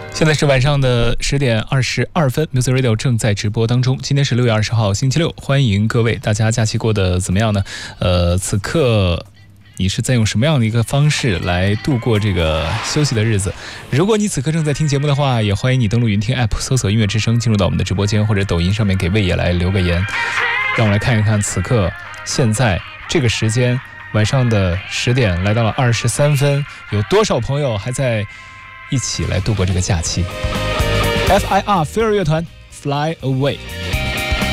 现在是晚上的10点22分 ，Music Radio 正在直播当中。今天是6月20号，星期六，欢迎各位，大家假期过得怎么样呢？此刻你是在用什么样的一个方式来度过这个休息的日子？如果你此刻正在听节目的话，也欢迎你登录云听 App， 搜索音乐之声，进入到我们的直播间，或者抖音上面给魏爷来留个言。让我来看一看，此刻现在这个时间，晚上的10点来到了23分，有多少朋友还在一起来度过这个假期？FIR 飞儿乐团 Fly Away。